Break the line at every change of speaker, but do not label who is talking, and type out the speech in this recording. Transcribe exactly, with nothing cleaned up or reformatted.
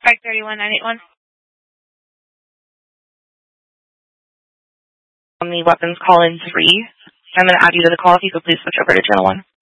five three one nine eight one. On the weapons call in three. I'm going to add you to the call. If you could please switch over to channel one.